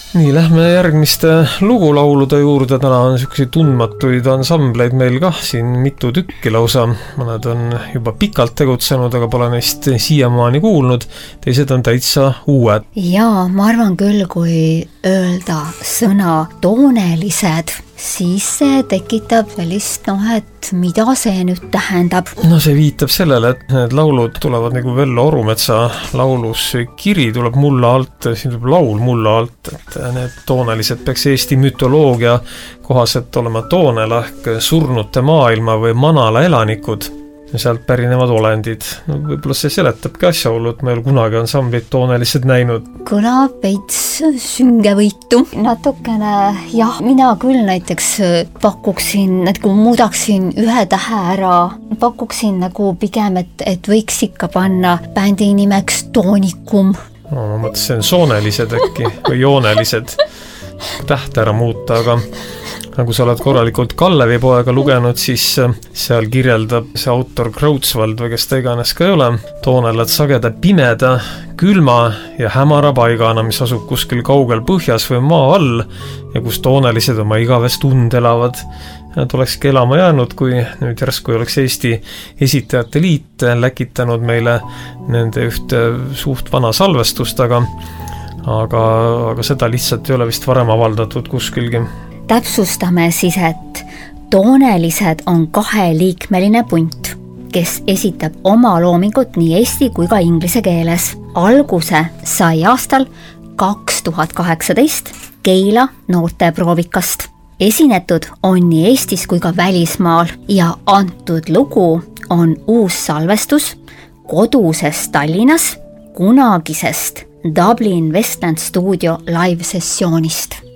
Nii, lähme järgmiste lugulaulude juurde. Täna on selliseid tundmatuid ansambleid meil kah siin mitu tükki lausa. Mõned on juba pikalt tegutsenud, aga pole neist siiamaani kuulnud. Teised on täitsa uued. Jaa, ma arvan küll, kui öelda sõna toonelised, siis see tekitab sellist, et mida see nüüd tähendab. No see viitab sellele, et need laulud tulevad nagu Vello Orumetsa laulus Kiri tuleb mulla alt, siin tuleb laul mulla alt, et need toonelised peaks Eesti mütoloogia kohaselt olema toonela ehk surnute maailma või manala elanikud. Ja sealt pärinevad olendid. No võib-olla see seletabki asjaolu, et ma ei ole kunagi ansamblit toonelised näinud. Kõlab veits süngevõitu. Natukene, jah, mina küll näiteks pakuksin, kui muudaksin ühe tähe ära, pakuksin nagu pigem, et võiks ikka panna bändi nimeks Toonikum. No, ma mõtlesin soonelised äkki või joonelised tähte ära muuta, aga kui sa oled korralikult Kallevipoega lugenud, siis seal kirjeldab see autor Kreutzwald või kes ta iganes ka ei ole, toonelad sageda pimeda, külma ja hämara paigana, mis asub kuskil kaugel põhjas või maa all ja kus toonelised oma igavest und elavad. Nad olekski elama jäänud, kui nüüd järsku oleks Eesti Esitajate Liit läkitanud meile nende ühte suht vana salvestust, aga seda lihtsalt ei ole vist varem avaldatud kuskilgi. Täpsustame siis, et toonelised on kaheliikmeline punt, kes esitab oma loomingut nii eesti kui ka inglise keeles. Alguse sai aastal 2018 Keila noorteproovikast. Esinetud on nii Eestis kui ka välismaal ja antud lugu on uus salvestus kodusest Tallinnas kunagisest Dublin Westland Studio live-sessioonist.